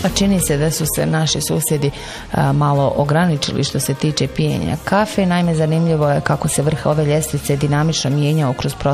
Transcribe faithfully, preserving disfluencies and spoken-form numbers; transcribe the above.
Pa čini se da su se naši susjedi a, malo ograničili što se tiče pijenja kafe. Naime, zanimljivo je kako se vrh ove ljestvice dinamično mijenjao kroz